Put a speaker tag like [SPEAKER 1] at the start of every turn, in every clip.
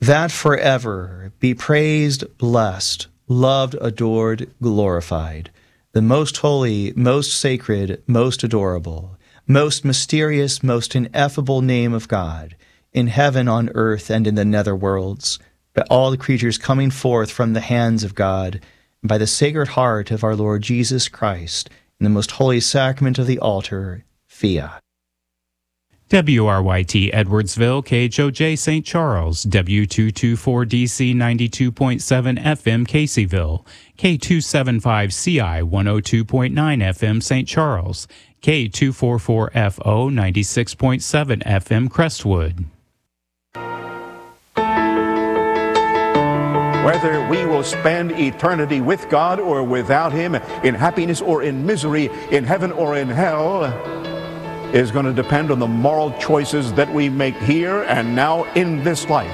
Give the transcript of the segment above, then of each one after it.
[SPEAKER 1] that forever be praised, blessed, loved, adored, glorified, the most holy, most sacred, most adorable, most mysterious, most ineffable name of God, in heaven, on earth, and in the nether worlds, by all the creatures coming forth from the hands of God, and by the Sacred Heart of our Lord Jesus Christ, in the most holy sacrament of the altar, Fiat.
[SPEAKER 2] WRYT Edwardsville, KHOJ St. Charles, W224DC 92.7 FM Caseyville, K275CI 102.9 FM St. Charles, K244FO 96.7 FM Crestwood.
[SPEAKER 3] Whether we will spend eternity with God or without Him, in happiness or in misery, in heaven or in hell, is going to depend on the moral choices that we make here and now in this life.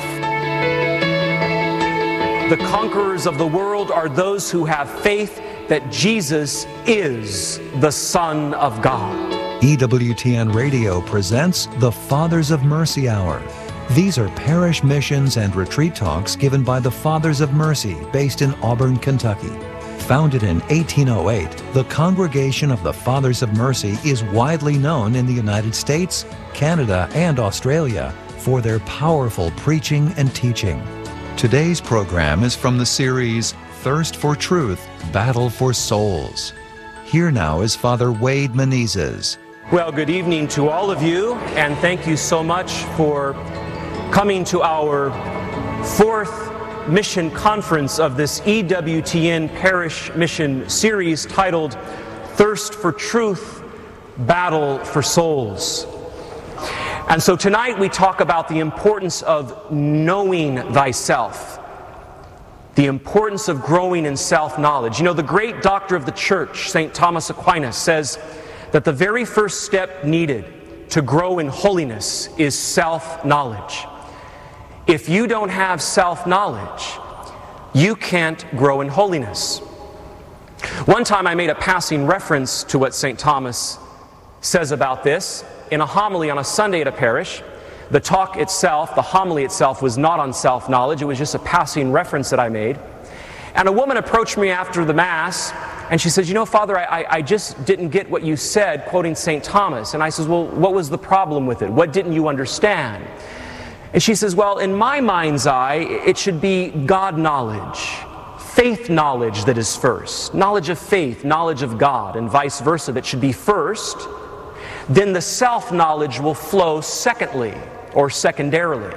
[SPEAKER 4] The conquerors of the world are those who have faith that Jesus is the Son of God.
[SPEAKER 5] EWTN Radio presents the Fathers of Mercy Hour. These are parish missions and retreat talks given by the Fathers of Mercy based in Auburn, Kentucky. Founded in 1808, the Congregation of the Fathers of Mercy is widely known in the United States, Canada, and Australia for their powerful preaching and teaching. Today's program is from the series Thirst for Truth, Battle for Souls. Here now is Father Wade Menezes.
[SPEAKER 4] Well, good evening to all of you, and thank you so much for coming to our fourth mission conference of this EWTN Parish Mission Series titled Thirst for Truth, Battle for Souls. And so tonight we talk about the importance of knowing thyself, the importance of growing in self-knowledge. You know, the great doctor of the church, St. Thomas Aquinas, says that the very first step needed to grow in holiness is self-knowledge. If you don't have self-knowledge, you can't grow in holiness. One time I made a passing reference to what St. Thomas says about this in a homily on a Sunday at a parish. The talk itself, the homily itself, was not on self-knowledge. It was just a passing reference that I made. And a woman approached me after the Mass, and she says, you know, Father, I just didn't get what you said, quoting St. Thomas. And I says, well, what was the problem with it? What didn't you understand? And she says, well, in my mind's eye, it should be God knowledge, faith knowledge that is first. Knowledge of faith, knowledge of God, and vice versa, that should be first. Then the self-knowledge will flow secondly, or secondarily.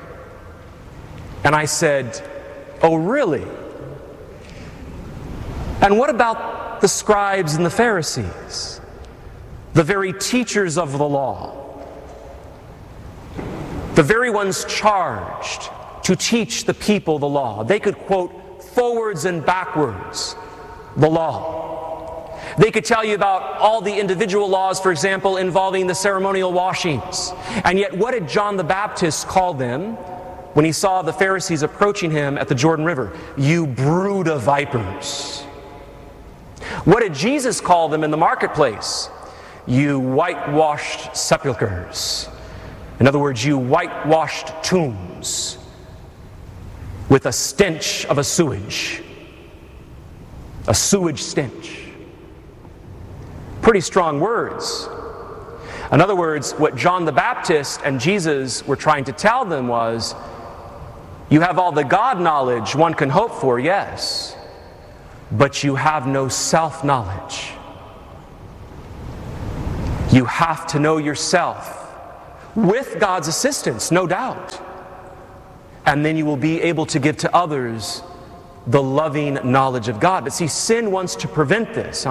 [SPEAKER 4] And I said, oh, really? And what about the scribes and the Pharisees, the very teachers of the law? The very ones charged to teach the people the law. They could quote forwards and backwards the law. They could tell you about all the individual laws, for example, involving the ceremonial washings. And yet, what did John the Baptist call them when he saw the Pharisees approaching him at the Jordan River? You brood of vipers. What did Jesus call them in the marketplace? You whitewashed sepulchres. In other words, you whitewashed tombs with a stench of a sewage stench. Pretty strong words. In other words, what John the Baptist and Jesus were trying to tell them was, you have all the God knowledge one can hope for, yes, but you have no self-knowledge. You have to know yourself. With God's assistance, no doubt. And then you will be able to give to others the loving knowledge of God. But see, sin wants to prevent this,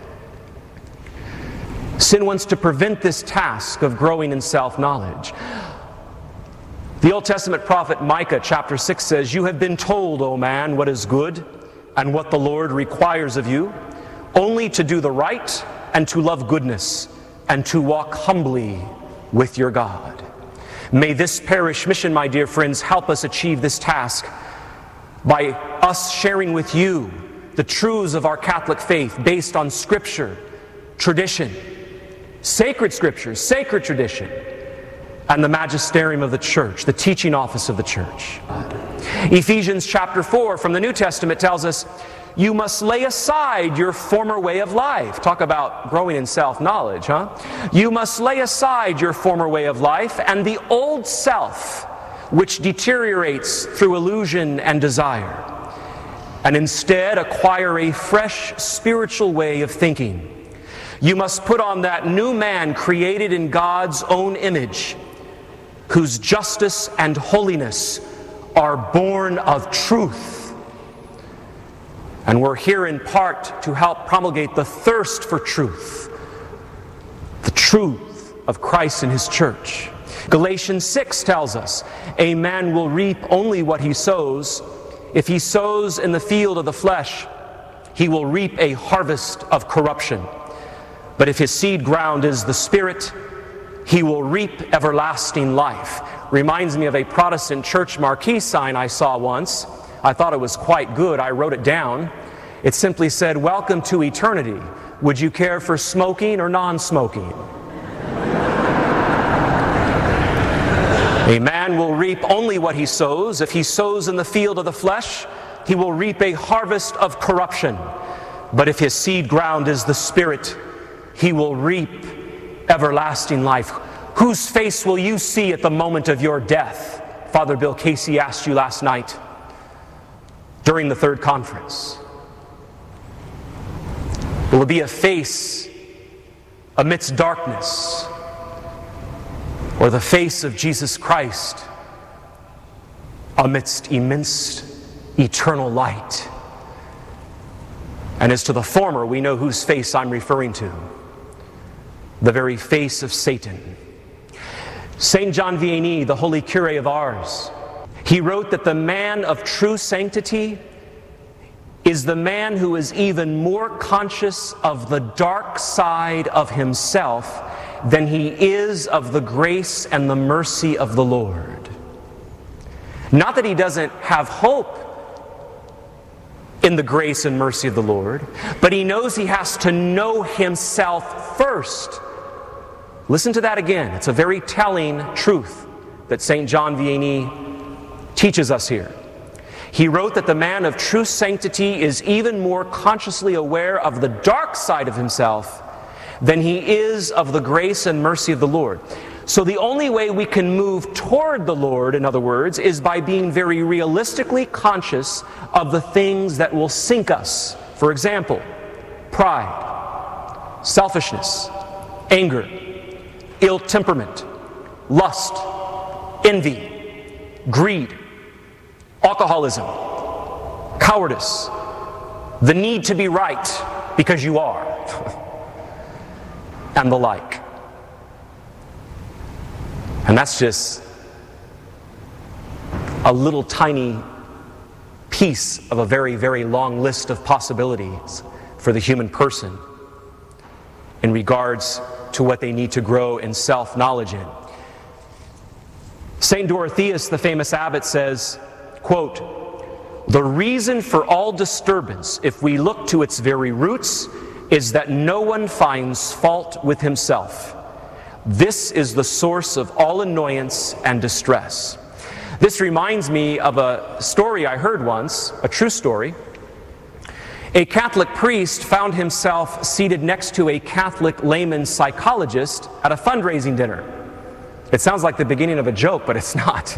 [SPEAKER 4] Sin wants to prevent this task of growing in self-knowledge. The Old Testament prophet Micah chapter 6 says, you have been told, O man, what is good and what the Lord requires of you, only to do the right and to love goodness and to walk humbly with your God. May this parish mission, my dear friends, help us achieve this task by us sharing with you the truths of our Catholic faith based on Scripture, tradition, sacred Scripture, sacred tradition, and the magisterium of the church, the teaching office of the church. Ephesians chapter 4 from the New Testament tells us, you must lay aside your former way of life. Talk about growing in self-knowledge, huh? You must lay aside your former way of life and the old self, which deteriorates through illusion and desire, and instead acquire a fresh spiritual way of thinking. You must put on that new man created in God's own image, whose justice and holiness are born of truth. And we're here in part to help promulgate the thirst for truth, the truth of Christ and His church. Galatians 6 tells us, a man will reap only what he sows. If he sows in the field of the flesh, he will reap a harvest of corruption. But if his seed ground is the Spirit, he will reap everlasting life. Reminds me of a Protestant church marquee sign I saw once. I thought it was quite good. I wrote it down. It simply said, welcome to eternity. Would you care for smoking or non-smoking? A man will reap only what he sows. If he sows in the field of the flesh, he will reap a harvest of corruption. But if his seed ground is the Spirit, he will reap everlasting life. Whose face will you see at the moment of your death? Father Bill Casey asked you last night during the third conference. Will it be a face amidst darkness, or the face of Jesus Christ amidst immense eternal light? And as to the former, we know whose face I'm referring to. The very face of Satan. St. John Vianney, the holy cure of Ars, he wrote that the man of true sanctity is the man who is even more conscious of the dark side of himself than he is of the grace and the mercy of the Lord. Not that he doesn't have hope in the grace and mercy of the Lord, but he knows he has to know himself first. Listen to that again. It's a very telling truth that St. John Vianney teaches us here. He wrote that the man of true sanctity is even more consciously aware of the dark side of himself than he is of the grace and mercy of the Lord. So the only way we can move toward the Lord, in other words, is by being very realistically conscious of the things that will sink us. For example, pride, selfishness, anger, ill temperament, lust, envy, greed, alcoholism, cowardice, the need to be right because you are, and the like. And that's just a little tiny piece of a very, very long list of possibilities for the human person in regards to what they need to grow in self-knowledge in. St. Dorotheus, the famous abbot, says, quote, "The reason for all disturbance, if we look to its very roots, is that no one finds fault with himself. This is the source of all annoyance and distress." This reminds me of a story I heard once, a true story. A Catholic priest found himself seated next to a Catholic layman psychologist at a fundraising dinner. It sounds like the beginning of a joke, but it's not.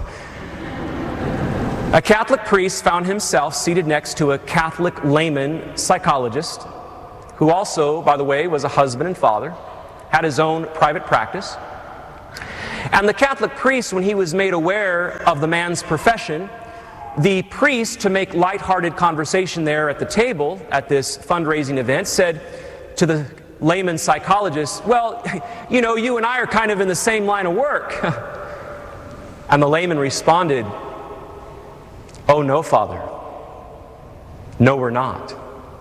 [SPEAKER 4] A Catholic priest found himself seated next to a Catholic layman psychologist, who also, by the way, was a husband and father, had his own private practice. And the Catholic priest, when he was made aware of the man's profession, the priest, to make lighthearted conversation there at the table at this fundraising event, said to the layman psychologist, "Well, you know, you and I are kind of in the same line of work." And the layman responded, "Oh no, Father. No, we're not.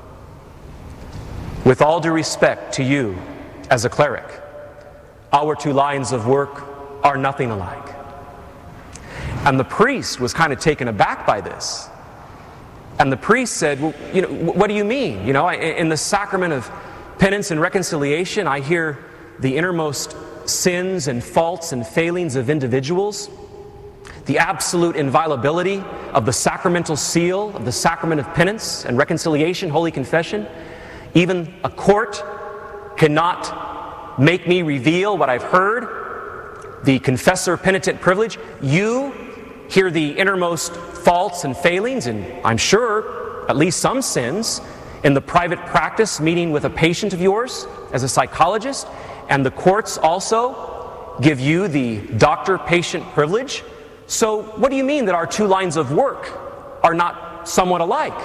[SPEAKER 4] With all due respect to you as a cleric, our two lines of work are nothing alike." And the priest was kind of taken aback by this. And the priest said, "Well, you know, what do you mean? You know, in the sacrament of penance and reconciliation, I hear the innermost sins and faults and failings of individuals, the absolute inviolability of the sacramental seal of the sacrament of penance and reconciliation, Holy Confession. Even a court cannot make me reveal what I've heard, the confessor penitent privilege. You hear the innermost faults and failings, and I'm sure at least some sins, in the private practice meeting with a patient of yours as a psychologist, and the courts also give you the doctor-patient privilege. So what do you mean that our two lines of work are not somewhat alike?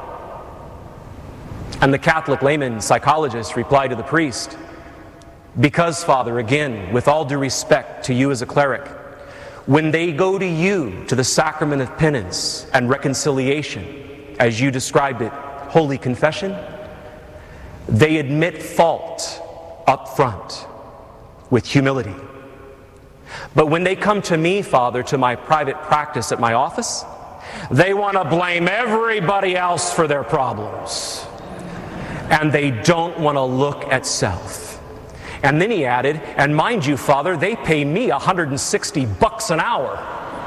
[SPEAKER 4] And the Catholic layman psychologist replied to the priest, because, Father, again, with all due respect to you as a cleric, when they go to you, to the sacrament of penance and reconciliation, as you described it, Holy Confession, they admit fault up front with humility. But when they come to me, Father, to my private practice at my office, they want to blame everybody else for their problems. And they don't want to look at self. And then he added, and mind you, Father, they pay me $160 an hour.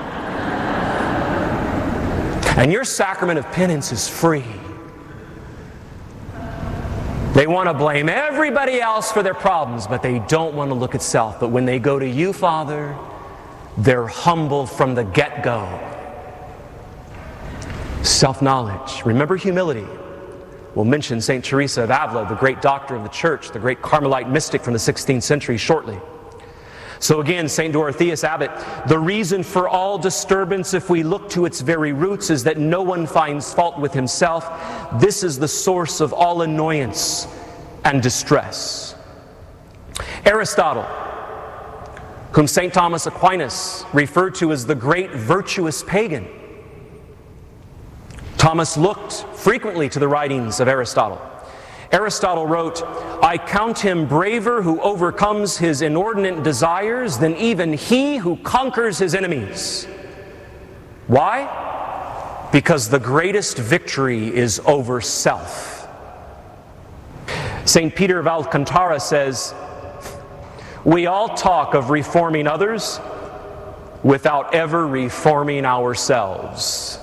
[SPEAKER 4] And your sacrament of penance is free. They want to blame everybody else for their problems, but they don't want to look at self. But when they go to you, Father, they're humble from the get-go. Self-knowledge. Remember humility. We'll mention St. Teresa of Avila, the great doctor of the church, the great Carmelite mystic from the 16th century, shortly. So again, St. Dorotheus Abbot, the reason for all disturbance, if we look to its very roots, is that no one finds fault with himself. This is the source of all annoyance and distress. Aristotle, whom St. Thomas Aquinas referred to as the great virtuous pagan, Thomas looked frequently to the writings of Aristotle. Aristotle wrote, I count him braver who overcomes his inordinate desires than even he who conquers his enemies. Why? Because the greatest victory is over self. St. Peter of Alcantara says, we all talk of reforming others without ever reforming ourselves.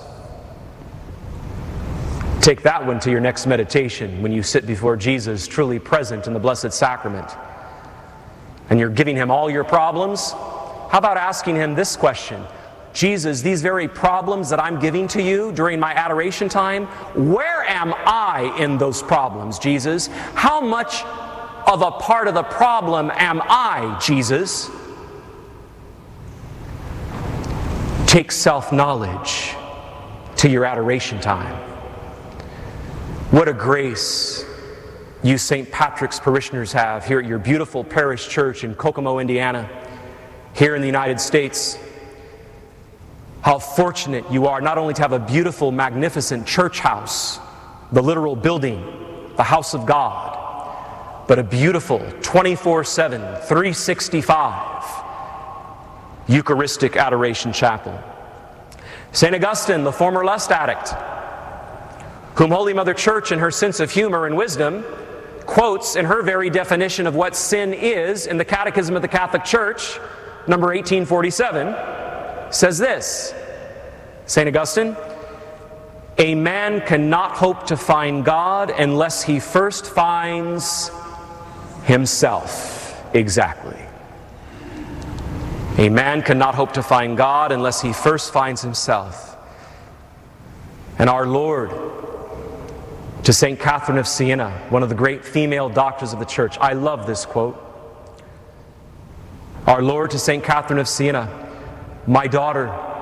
[SPEAKER 4] Take that one to your next meditation when you sit before Jesus, truly present in the Blessed Sacrament, and you're giving him all your problems. How about asking him this question? Jesus, these very problems that I'm giving to you during my adoration time, where am I in those problems, Jesus? How much of a part of the problem am I, Jesus? Take self-knowledge to your adoration time. What a grace you St. Patrick's parishioners have here at your beautiful parish church in Kokomo, Indiana, here in the United States. How fortunate you are not only to have a beautiful, magnificent church house, the literal building, the house of God, but a beautiful 24/7, 365 Eucharistic adoration chapel. St. Augustine, the former lust addict, whom Holy Mother Church, in her sense of humor and wisdom, quotes in her very definition of what sin is in the Catechism of the Catholic Church, number 1847, says this, St. Augustine, a man cannot hope to find God unless he first finds himself. Exactly. A man cannot hope to find God unless he first finds himself. And our Lord, to St. Catherine of Siena, one of the great female doctors of the church. I love this quote. Our Lord to St. Catherine of Siena, my daughter,